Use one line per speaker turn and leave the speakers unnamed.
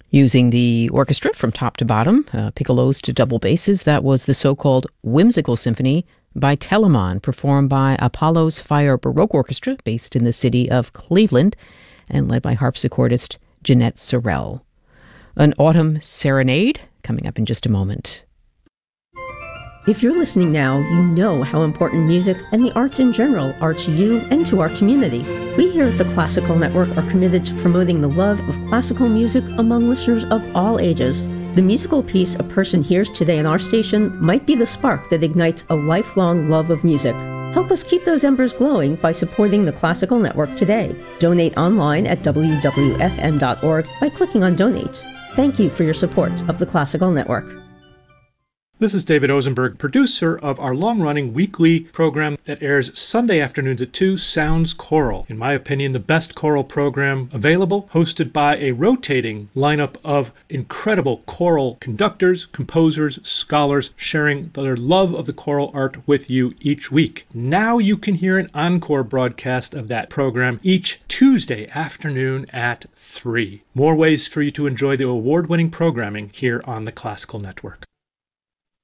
Using the orchestra from top to bottom, piccolos to double basses, that was the so-called Whimsical Symphony by Telemann, performed by Apollo's Fire Baroque Orchestra, based in the city of Cleveland, and led by harpsichordist Jeanette Sorrell. An autumn serenade coming up in just a moment.
If you're listening now, you know how important music and the arts in general are to you and to our community. We here at the Classical Network are committed to promoting the love of classical music among listeners of all ages. The musical piece a person hears today on our station might be the spark that ignites a lifelong love of music. Help us keep those embers glowing by supporting the Classical Network today. Donate online at wwfm.org by clicking on Donate. Thank you for your support of the Classical Network.
This is David Ozenberg, producer of our long-running weekly program that airs Sunday afternoons at 2, Sounds Choral. In my opinion, the best choral program available, hosted by a rotating lineup of incredible choral conductors, composers, scholars, sharing their love of the choral art with you each week. Now you can hear an encore broadcast of that program each Tuesday afternoon at 3. More ways for you to enjoy the award-winning programming here on the Classical Network.